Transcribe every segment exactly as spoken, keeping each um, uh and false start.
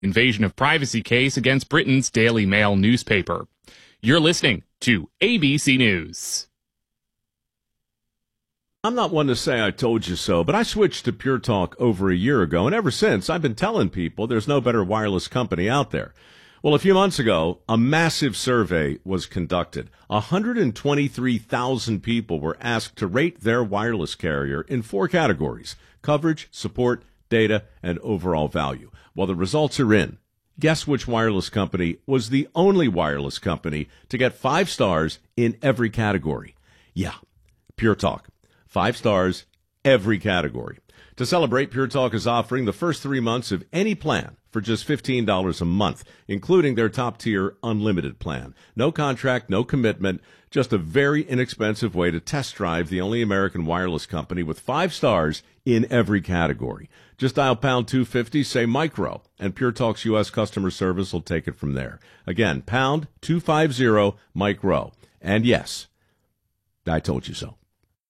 invasion of privacy case against Britain's Daily Mail newspaper. You're listening to A B C News. I'm not one to say I told you so, but I switched to Pure Talk over a year ago, and ever since I've been telling people there's no better wireless company out there. Well, a few months ago, a massive survey was conducted. one hundred twenty-three thousand people were asked to rate their wireless carrier in four categories: coverage, support, data, and overall value. Well, the results are in. Guess which wireless company was the only wireless company to get five stars in every category? Yeah, Pure Talk. Five stars, every category. To celebrate, Pure Talk is offering the first three months of any plan for just fifteen dollars a month, including their top-tier unlimited plan. No contract, no commitment, just a very inexpensive way to test drive the only American wireless company with five stars in every category. Just dial pound two fifty, say micro, and Pure Talk's U S customer service will take it from there. Again, pound two fifty, micro. And yes, I told you so.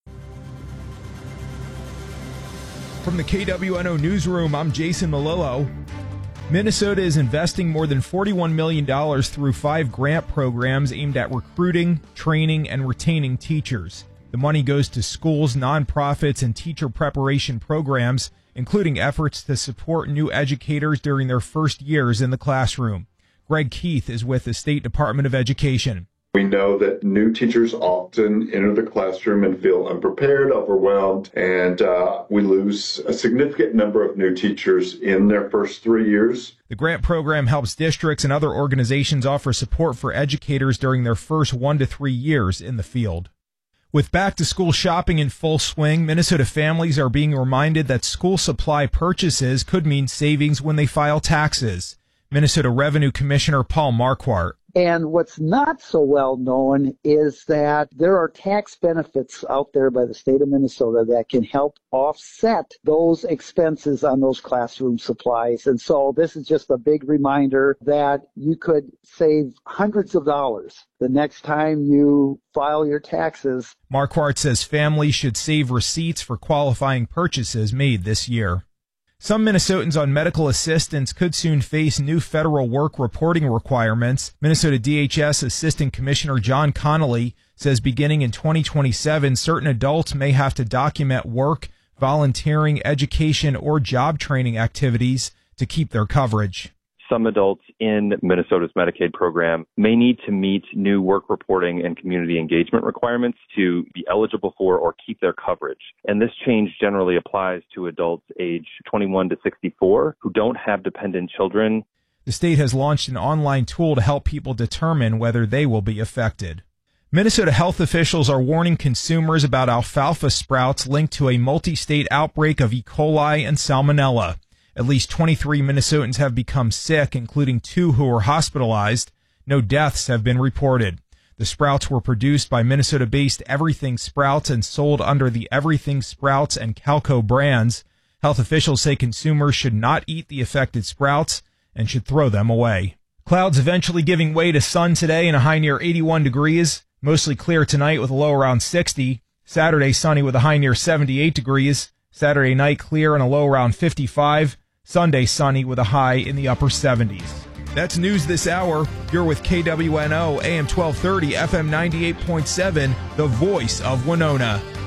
From the K W N O Newsroom, I'm Jason Malillo. Minnesota is investing more than forty-one million dollars through five grant programs aimed at recruiting, training, and retaining teachers. The money goes to schools, nonprofits, and teacher preparation programs, including efforts to support new educators during their first years in the classroom. Greg Keith is with the State Department of Education. We know that new teachers often enter the classroom and feel unprepared, overwhelmed, and uh, we lose a significant number of new teachers in their first three years. The grant program helps districts and other organizations offer support for educators during their first one to three years in the field. With back-to-school shopping in full swing, Minnesota families are being reminded that school supply purchases could mean savings when they file taxes. Minnesota Revenue Commissioner Paul Marquardt. And what's not so well known is that there are tax benefits out there by the state of Minnesota that can help offset those expenses on those classroom supplies. And so this is just a big reminder that you could save hundreds of dollars the next time you file your taxes. Marquardt says families should save receipts for qualifying purchases made this year. Some Minnesotans on medical assistance could soon face new federal work reporting requirements. Minnesota D H S Assistant Commissioner John Connolly says beginning in twenty twenty-seven, certain adults may have to document work, volunteering, education, or job training activities to keep their coverage. Some adults in Minnesota's Medicaid program may need to meet new work reporting and community engagement requirements to be eligible for or keep their coverage. And this change generally applies to adults age twenty-one to sixty-four who don't have dependent children. The state has launched an online tool to help people determine whether they will be affected. Minnesota health officials are warning consumers about alfalfa sprouts linked to a multi-state outbreak of E. coli and Salmonella. At least twenty-three Minnesotans have become sick, including two who were hospitalized. No deaths have been reported. The sprouts were produced by Minnesota-based Everything Sprouts and sold under the Everything Sprouts and Calco brands. Health officials say consumers should not eat the affected sprouts and should throw them away. Clouds eventually giving way to sun today and a high near eighty-one degrees. Mostly clear tonight with a low around sixty. Saturday sunny with a high near seventy-eight degrees. Saturday night clear and a low around fifty-five. Sunday sunny with a high in the upper seventies. That's news this hour. You're with K W N O, A M twelve thirty, F M ninety-eight point seven, the voice of Winona.